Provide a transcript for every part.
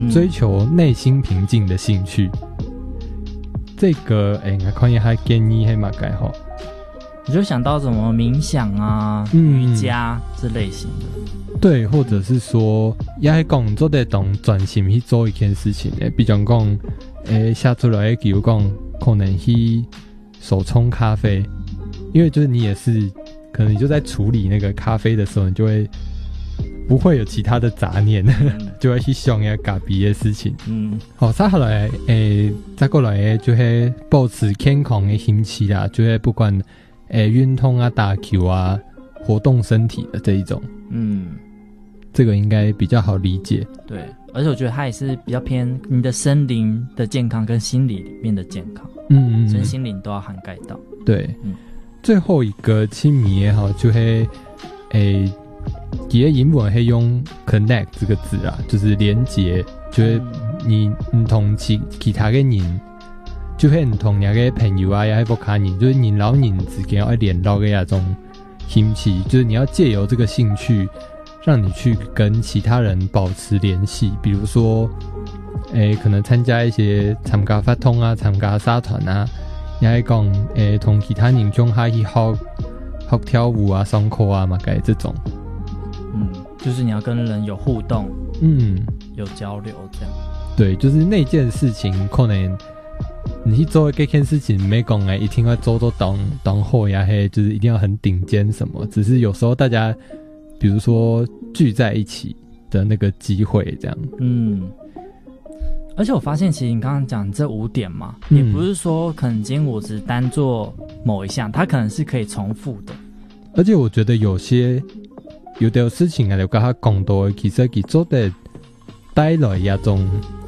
追求内心平静的兴趣。这个我看一下建议是嘛改吼， 你就想到什么冥想啊、瑜伽这类型的， 对，或者是说也是讲做得懂专心去做一件事情的，比如讲写出来比如讲可能去手冲咖啡，因为就是你也是可能你就在处理那个咖啡的时候，你就会不会有其他的杂念，就会去想要咖啡的事情。好，再后来再过来就会保持健康的心情啦，就会不管运动啊、打球啊、活动身体的这一种。这个应该比较好理解。 对，而且我觉得它也是比较偏你的身灵的健康跟心理里面的健康。身心灵都要涵盖到。对， 最后一个亲密也好，就会其实英文会用 connect 这个字啊，就是连结，就是你同其他的人，就会同你的朋友啊，也还不看人，就是人老人之间要联络的那种兴趣，就是你要借由这个兴趣，让你去跟其他人保持联系，比如说，可能参加一些参加法通啊，参加社团啊，也还讲同其他人中下去学跳舞啊、上课啊嘛，该这种。 就是你要跟人有互动，有交流这样。 对，就是那件事情，可能你去做这件事情，没讲一定要做到当后呀，嘿，就是一定要很顶尖什么，只是有时候大家，比如说聚在一起的那个机会，这样。 而且我发现，其实你刚刚讲这5点嘛，也不是说可能今天我只单做某一项，它可能是可以重复的。 而且我觉得有的事情啊，就跟他讲到的，其实佢做的带来那种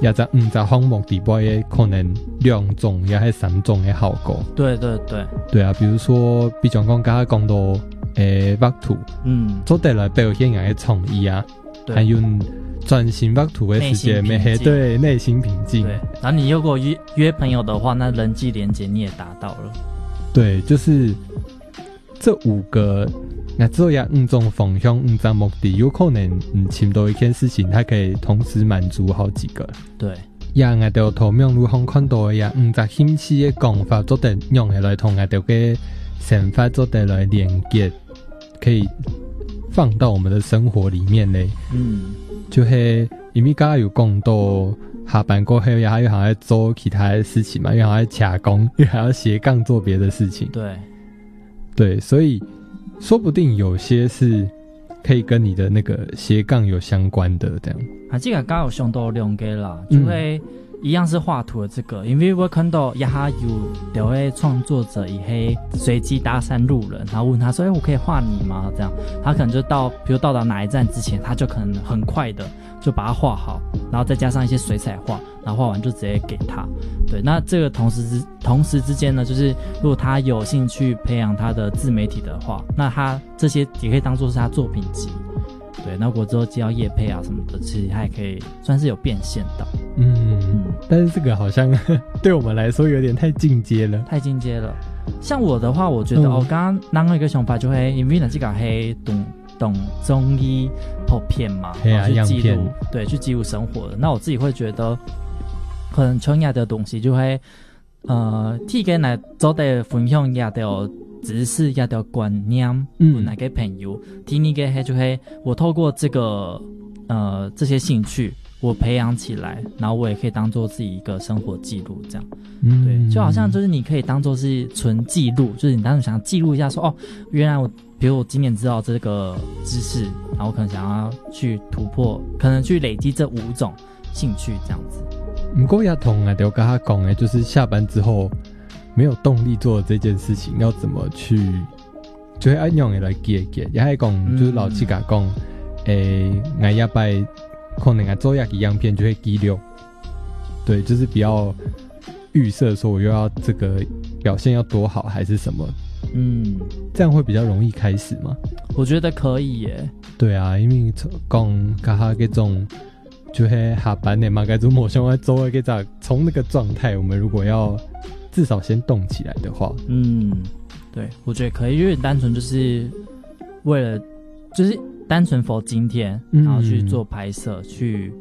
50项目底部的可能2种也是3种的效果。 对啊，比如说比如讲跟他讲到画图，做得来表现的创意啊，还有专心画图的时间，对，内心平静。 对，然后你如果约朋友的话，那人际连结你也达到了。 对，就是这5个。那这样5种方向、5种目的，有可能寻到一件事情，它可以同时满足好几个。 对， 也我哋图面如看看到的呀，5种兴趣的讲法，做得用起来同我哋嘅想法做得来连接，可以放到我们的生活里面嘞。就是因为刚刚有讲到下班过后，也还有好像做其他的事情嘛，因为好像卡工，因为还要斜杠做别的事情。对，所以。说不定有些是可以跟你的那个斜杠有相关的这样。 这个刚有想到2个啦，就会一样是画图的这个，因为我看到也还有2位创作者也会随机搭讪路人，然后问他说：“我可以画你吗？”这样，他可能就比如到达哪一站之前，他就可能很快的就把它画好，然后再加上一些水彩画，然后画完就直接给他。对，那这个同时之间呢，就是如果他有兴趣培养他的自媒体的话，那他这些也可以当做是他作品集。对，那如果之后接到业配啊什么的，其实他也可以算是有变现到。 但是这个好像对我们来说有点太进阶了。 像我的话，我觉得刚刚一个想法就会，因为这个黑懂中医图片嘛，去记录，对，去记录生活的。那我自己会觉得，可能从亚的东西就会，替给来做的分享亚的知识亚的观念，拿给朋友，替你给就会，我透过这个这些兴趣。我培养起来，然后我也可以当做自己一个生活记录，这样，对，就好像就是你可以当做是纯记录，就是你当时想记录一下说，原来比如我今年知道这个知识，然后我可能想要去突破，可能去累积这5种兴趣这样子。 不过也同我跟他讲的，就是下班之后没有动力做这件事情，要怎么去，就会按用来记，也还讲就是老师讲，我要拜。可能做一样片就会记录，对，就是比较预设说我又要这个表现要多好还是什么，这样会比较容易开始吗？ 我觉得可以耶。 对啊，因为讲他这种就是下班的嘛，该做某项要做一个从那个状态，我们如果要至少先动起来的话， 对，我觉得可以，因为单纯就是为了就是。单纯 for 今天，然后去做拍摄，去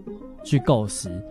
去构思，